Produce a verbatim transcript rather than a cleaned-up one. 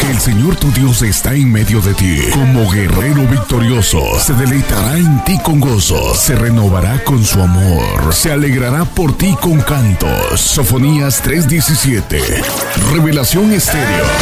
El Señor tu Dios está en medio de ti. Como guerrero victorioso, se deleitará en ti con gozo, se renovará con su amor, se alegrará por ti con cantos. Sofonías tres diecisiete. Revelación Estéreo.